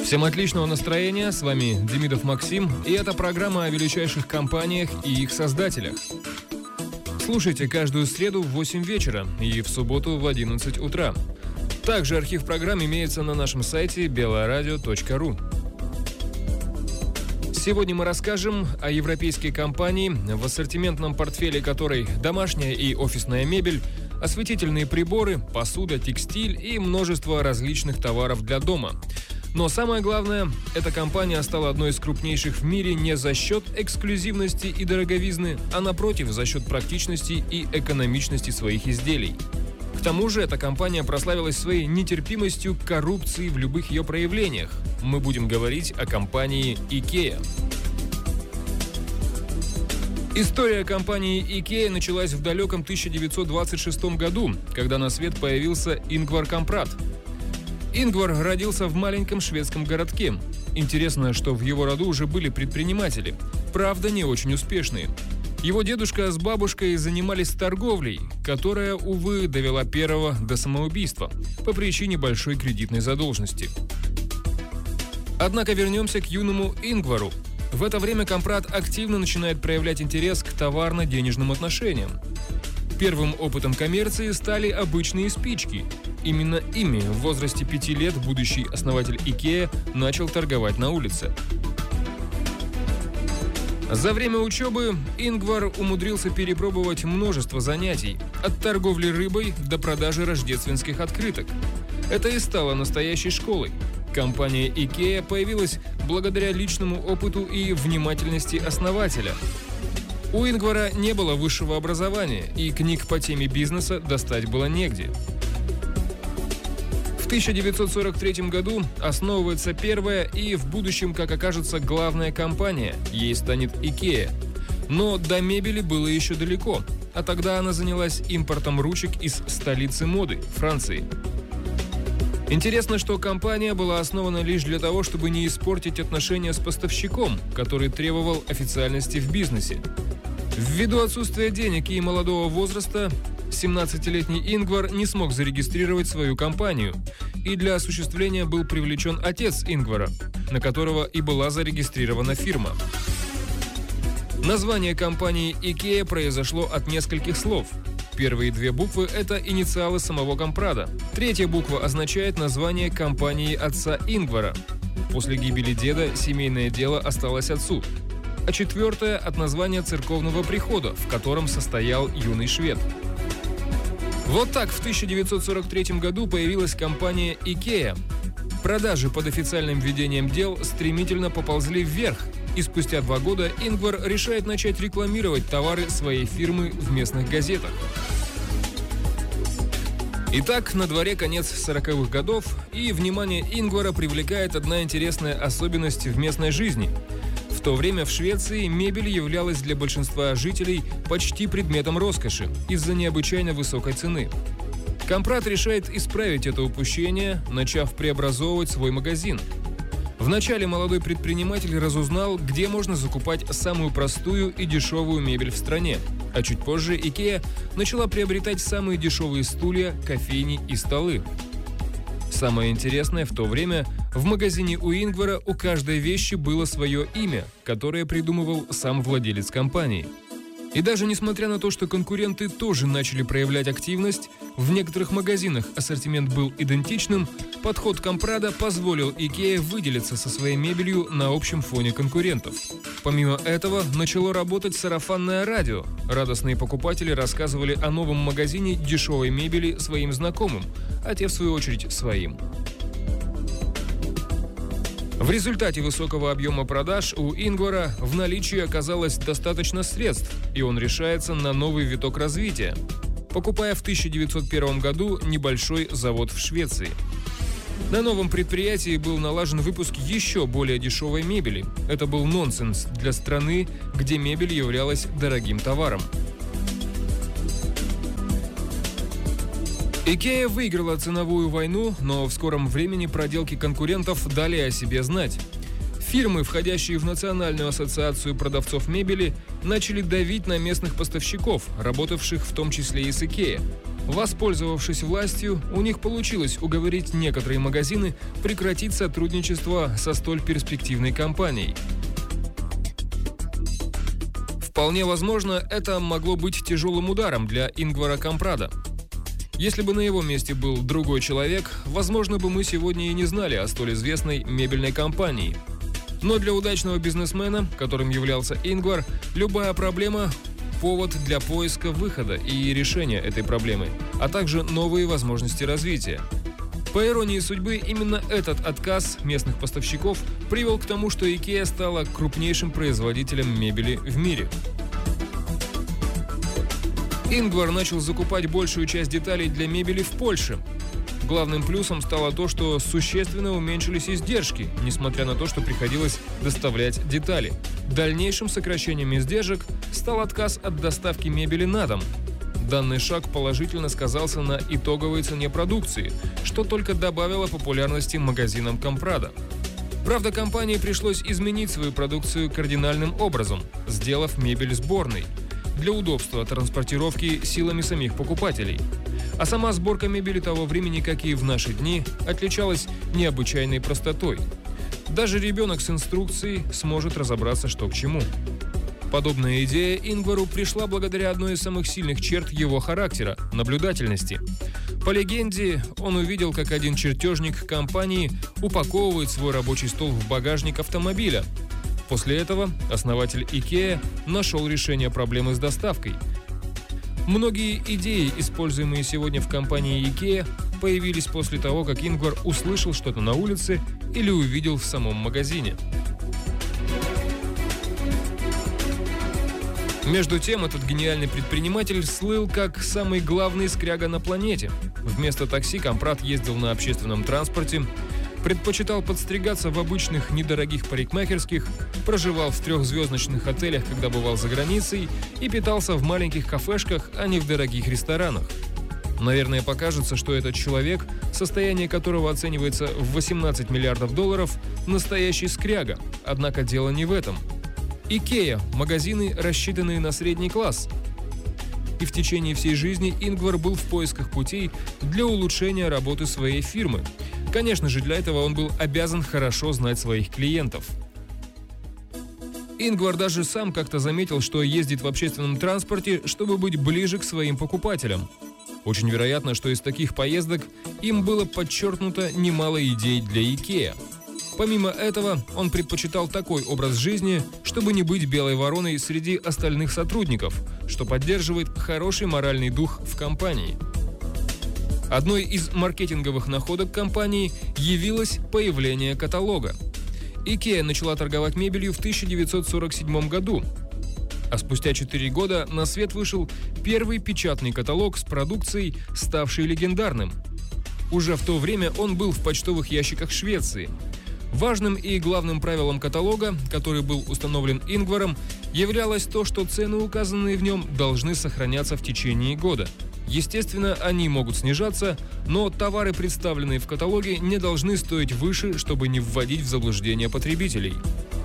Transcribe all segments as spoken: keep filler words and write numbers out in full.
Всем отличного настроения, с вами Демидов Максим, и это программа о величайших компаниях и их создателях. Слушайте каждую среду в восемь вечера и в субботу в одиннадцать утра. Также архив программ имеется на нашем сайте белорадио точка ру. Сегодня мы расскажем о европейской компании, в ассортиментном портфеле которой домашняя и офисная мебель, осветительные приборы, посуда, текстиль и множество различных товаров для дома. Но самое главное, эта компания стала одной из крупнейших в мире не за счет эксклюзивности и дороговизны, а напротив, за счет практичности и экономичности своих изделий. К тому же, эта компания прославилась своей нетерпимостью к коррупции в любых ее проявлениях. Мы будем говорить о компании IKEA. История компании IKEA началась в далеком тысяча девятьсот двадцать шестом году, когда на свет появился Ингвар Кампрад. Ингвар родился в маленьком шведском городке. Интересно, что в его роду уже были предприниматели, правда, не очень успешные. Его дедушка с бабушкой занимались торговлей, которая, увы, довела первого до самоубийства по причине большой кредитной задолженности. Однако вернемся к юному Ингвару. В это время Кампрад активно начинает проявлять интерес к товарно-денежным отношениям. Первым опытом коммерции стали обычные спички. Именно ими в возрасте пяти лет будущий основатель IKEA начал торговать на улице. За время учебы Ингвар умудрился перепробовать множество занятий, от торговли рыбой до продажи рождественских открыток. Это и стало настоящей школой. Компания IKEA появилась благодаря личному опыту и внимательности основателя. У Ингвара не было высшего образования, и книг по теме бизнеса достать было негде. В тысяча девятьсот сорок третьем году основывается первая и в будущем, как окажется, главная компания. Ей станет IKEA. Но до мебели было еще далеко, а тогда она занялась импортом ручек из столицы моды – Франции. Интересно, что компания была основана лишь для того, чтобы не испортить отношения с поставщиком, который требовал официальности в бизнесе. Ввиду отсутствия денег и молодого возраста, семнадцатилетний Ингвар не смог зарегистрировать свою компанию, и для осуществления был привлечен отец Ингвара, на которого и была зарегистрирована фирма. Название компании IKEA произошло от нескольких слов. Первые две буквы – это инициалы самого Кампрада. Третья буква означает название компании отца Ингвара. После гибели деда семейное дело осталось отцу. А четвертая – от названия церковного прихода, в котором состоял юный швед. Вот так в тысяча девятьсот сорок третьем году появилась компания IKEA. Продажи под официальным ведением дел стремительно поползли вверх, и спустя два года Ингвар решает начать рекламировать товары своей фирмы в местных газетах. Итак, на дворе конец сороковых годов, и внимание Ингвара привлекает одна интересная особенность в местной жизни. В то время в Швеции мебель являлась для большинства жителей почти предметом роскоши из-за необычайно высокой цены. Кампрад решает исправить это упущение, начав преобразовывать свой магазин. Вначале молодой предприниматель разузнал, где можно закупать самую простую и дешевую мебель в стране, а чуть позже IKEA начала приобретать самые дешевые стулья, кофейни и столы. Самое интересное, в то время в магазине у Ингвара у каждой вещи было свое имя, которое придумывал сам владелец компании. И даже несмотря на то, что конкуренты тоже начали проявлять активность, в некоторых магазинах ассортимент был идентичным, подход Кампрада позволил IKEA выделиться со своей мебелью на общем фоне конкурентов. Помимо этого, начало работать сарафанное радио. Радостные покупатели рассказывали о новом магазине дешевой мебели своим знакомым, а те, в свою очередь, своим. В результате высокого объема продаж у Ингвара в наличии оказалось достаточно средств, и он решается на новый виток развития, покупая в тысяча девятьсот первом году небольшой завод в Швеции. На новом предприятии был налажен выпуск еще более дешевой мебели. Это был нонсенс для страны, где мебель являлась дорогим товаром. IKEA выиграла ценовую войну, но в скором времени проделки конкурентов дали о себе знать. Фирмы, входящие в Национальную ассоциацию продавцов мебели, начали давить на местных поставщиков, работавших в том числе и с IKEA. Воспользовавшись властью, у них получилось уговорить некоторые магазины прекратить сотрудничество со столь перспективной компанией. Вполне возможно, это могло быть тяжелым ударом для Ингвара Кампрада. Если бы на его месте был другой человек, возможно бы мы сегодня и не знали о столь известной мебельной компании. Но для удачного бизнесмена, которым являлся Ингвар, любая проблема – повод для поиска выхода и решения этой проблемы, а также новые возможности развития. По иронии судьбы, именно этот отказ местных поставщиков привел к тому, что IKEA стала крупнейшим производителем мебели в мире. Ингвар начал закупать большую часть деталей для мебели в Польше. Главным плюсом стало то, что существенно уменьшились издержки, несмотря на то, что приходилось доставлять детали. Дальнейшим сокращением издержек стал отказ от доставки мебели на дом. Данный шаг положительно сказался на итоговой цене продукции, что только добавило популярности магазинам Кампрада. Правда, компании пришлось изменить свою продукцию кардинальным образом, сделав мебель сборной, для удобства транспортировки силами самих покупателей. А сама сборка мебели того времени, как и в наши дни, отличалась необычайной простотой. Даже ребенок с инструкцией сможет разобраться, что к чему. Подобная идея Ингвару пришла благодаря одной из самых сильных черт его характера – наблюдательности. По легенде, он увидел, как один чертежник компании упаковывает свой рабочий стол в багажник автомобиля. После этого основатель IKEA нашел решение проблемы с доставкой. Многие идеи, используемые сегодня в компании IKEA, появились после того, как Ингвар услышал что-то на улице или увидел в самом магазине. Между тем, этот гениальный предприниматель слыл как самый главный скряга на планете. Вместо такси Кампрад ездил на общественном транспорте, предпочитал подстригаться в обычных недорогих парикмахерских, проживал в трехзвездочных отелях, когда бывал за границей, и питался в маленьких кафешках, а не в дорогих ресторанах. Наверное, покажется, что этот человек, состояние которого оценивается в восемнадцать миллиардов долларов, настоящий скряга. Однако дело не в этом. IKEA – магазины, рассчитанные на средний класс. И в течение всей жизни Ингвар был в поисках путей для улучшения работы своей фирмы. Конечно же, для этого он был обязан хорошо знать своих клиентов. Ингвар даже сам как-то заметил, что ездит в общественном транспорте, чтобы быть ближе к своим покупателям. Очень вероятно, что из таких поездок им было подчеркнуто немало идей для IKEA. Помимо этого, он предпочитал такой образ жизни, чтобы не быть белой вороной среди остальных сотрудников, что поддерживает хороший моральный дух в компании. Одной из маркетинговых находок компании явилось появление каталога. IKEA начала торговать мебелью в тысяча девятьсот сорок седьмом году, а спустя четыре года на свет вышел первый печатный каталог с продукцией, ставший легендарным. Уже в то время он был в почтовых ящиках Швеции. Важным и главным правилом каталога, который был установлен Ингваром, являлось то, что цены, указанные в нем, должны сохраняться в течение года. Естественно, они могут снижаться, но товары, представленные в каталоге, не должны стоить выше, чтобы не вводить в заблуждение потребителей.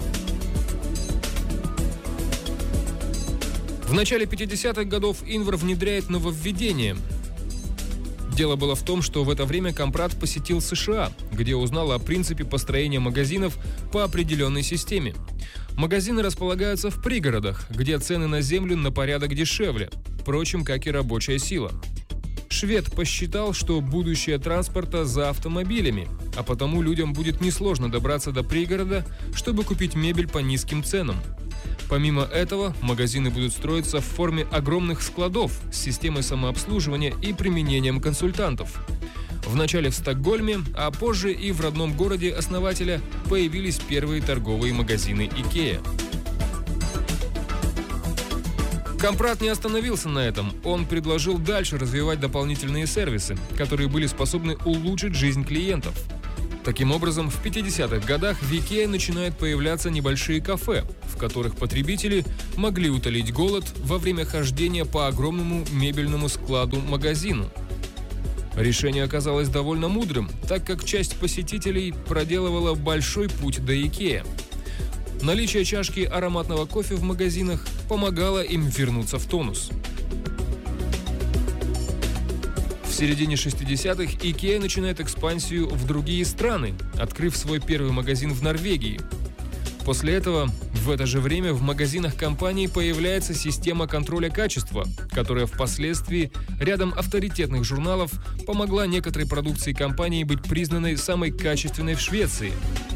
В начале пятидесятых годов Ингвар внедряет нововведение. Дело было в том, что в это время Кампрад посетил США, где узнал о принципе построения магазинов по определенной системе. Магазины располагаются в пригородах, где цены на землю на порядок дешевле, впрочем, как и рабочая сила. Швед посчитал, что будущее транспорта за автомобилями, а потому людям будет несложно добраться до пригорода, чтобы купить мебель по низким ценам. Помимо этого, магазины будут строиться в форме огромных складов с системой самообслуживания и применением консультантов. Вначале в Стокгольме, а позже и в родном городе основателя появились первые торговые магазины IKEA. Кампрад не остановился на этом. Он предложил дальше развивать дополнительные сервисы, которые были способны улучшить жизнь клиентов. Таким образом, в пятидесятых годах в IKEA начинают появляться небольшие кафе, в которых потребители могли утолить голод во время хождения по огромному мебельному складу-магазину. Решение оказалось довольно мудрым, так как часть посетителей проделывала большой путь до IKEA. Наличие чашки ароматного кофе в магазинах помогало им вернуться в тонус. середине шестидесятых IKEA начинает экспансию в другие страны, открыв свой первый магазин в Норвегии. После этого в это же время в магазинах компании появляется система контроля качества, которая впоследствии рядом авторитетных журналов помогла некоторой продукции компании быть признанной самой качественной в Швеции.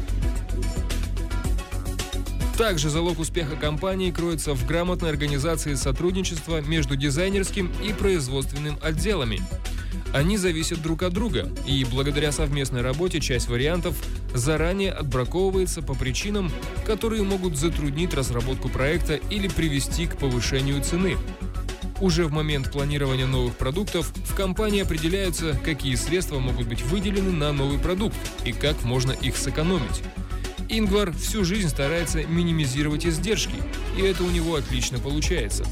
Также залог успеха компании кроется в грамотной организации сотрудничества между дизайнерским и производственным отделами. Они зависят друг от друга, и благодаря совместной работе часть вариантов заранее отбраковывается по причинам, которые могут затруднить разработку проекта или привести к повышению цены. Уже в момент планирования новых продуктов в компании определяются, какие средства могут быть выделены на новый продукт и как можно их сэкономить. Ингвар всю жизнь старается минимизировать издержки, и это у него отлично получается.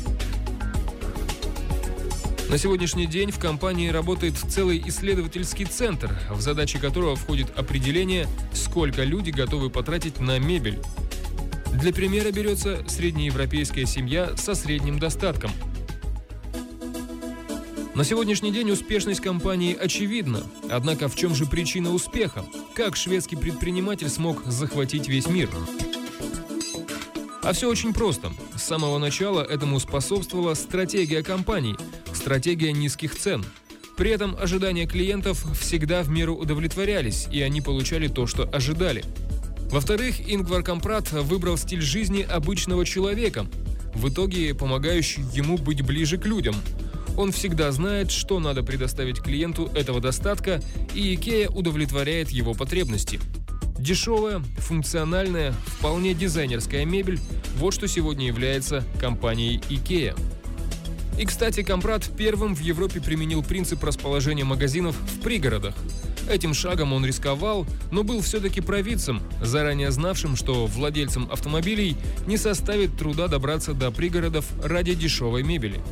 На сегодняшний день в компании работает целый исследовательский центр, в задачи которого входит определение, сколько люди готовы потратить на мебель. Для примера берется среднеевропейская семья со средним достатком. На сегодняшний день успешность компании очевидна. Однако в чем же причина успеха? Как шведский предприниматель смог захватить весь мир? А все очень просто. С самого начала этому способствовала стратегия компании, стратегия низких цен. При этом ожидания клиентов всегда в меру удовлетворялись, и они получали то, что ожидали. Во-вторых, Ингвар Кампрад выбрал стиль жизни обычного человека, в итоге помогающий ему быть ближе к людям. Он всегда знает, что надо предоставить клиенту этого достатка, и IKEA удовлетворяет его потребности. Дешевая, функциональная, вполне дизайнерская мебель – вот что сегодня является компанией IKEA. И, кстати, Кампрад первым в Европе применил принцип расположения магазинов в пригородах. Этим шагом он рисковал, но был все-таки провидцем, заранее знавшим, что владельцам автомобилей не составит труда добраться до пригородов ради дешевой мебели.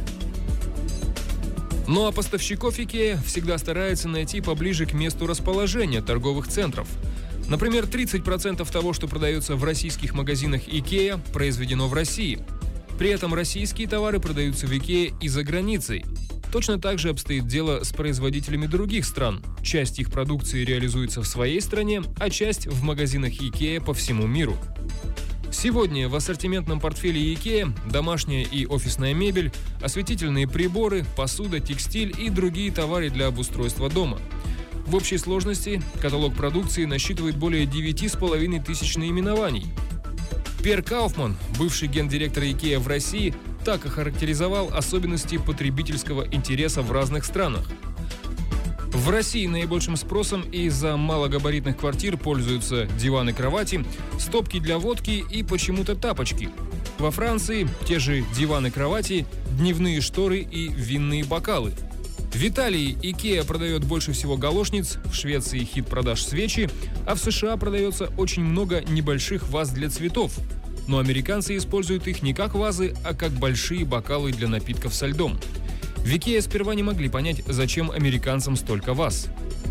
Ну а поставщиков IKEA всегда старается найти поближе к месту расположения торговых центров. Например, тридцать процентов того, что продается в российских магазинах IKEA, произведено в России. При этом российские товары продаются в IKEA и за границей. Точно так же обстоит дело с производителями других стран. Часть их продукции реализуется в своей стране, а часть в магазинах IKEA по всему миру. Сегодня в ассортиментном портфеле IKEA домашняя и офисная мебель, осветительные приборы, посуда, текстиль и другие товары для обустройства дома. В общей сложности каталог продукции насчитывает более девяти с половиной тысяч наименований. Пер Кауфман, бывший гендиректор IKEA в России, так охарактеризовал особенности потребительского интереса в разных странах. В России наибольшим спросом из-за малогабаритных квартир пользуются диваны-кровати, стопки для водки и почему-то тапочки. Во Франции те же диваны-кровати, дневные шторы и винные бокалы. В Италии IKEA продает больше всего галошниц, в Швеции хит продаж свечи, а в США продается очень много небольших ваз для цветов. Но американцы используют их не как вазы, а как большие бокалы для напитков со льдом. В IKEA сперва не могли понять, зачем американцам столько ваз.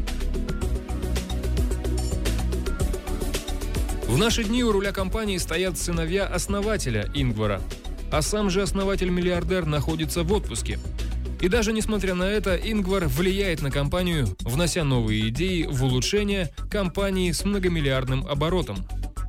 В наши дни у руля компании стоят сыновья основателя Ингвара, а сам же основатель-миллиардер находится в отпуске. И даже несмотря на это, Ингвар влияет на компанию, внося новые идеи в улучшение компании с многомиллиардным оборотом.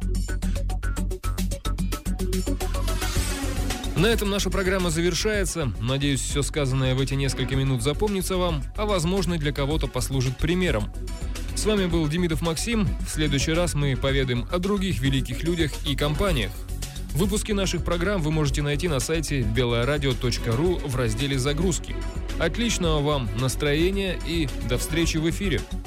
На этом наша программа завершается. Надеюсь, все сказанное в эти несколько минут запомнится вам, а возможно, для кого-то послужит примером. С вами был Демидов Максим. В следующий раз мы поведаем о других великих людях и компаниях. Выпуски наших программ вы можете найти на сайте белое радио точка ру в разделе «Загрузки». Отличного вам настроения и до встречи в эфире!